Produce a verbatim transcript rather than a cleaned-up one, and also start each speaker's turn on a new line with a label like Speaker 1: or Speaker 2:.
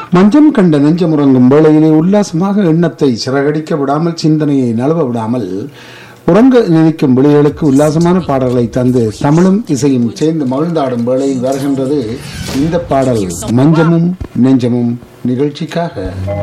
Speaker 1: மஞ்சம் கண்ட நெஞ்சம் உறங்கும் வேளையிலே உல்லாசமாக எண்ணத்தை சிறகடிக்க விடாமல், சிந்தனையை நழுவ விடாமல் உறங்க நினைக்கும் விழிகளுக்கு உல்லாசமான பாடல்களை தந்து தமிழும் இசையும் சேர்ந்து மகிழ்ந்தாடும் வேளையில் வருகின்றது இந்த பாடல் மஞ்சமும் நெஞ்சமும் நிகழ்ச்சிக்காக.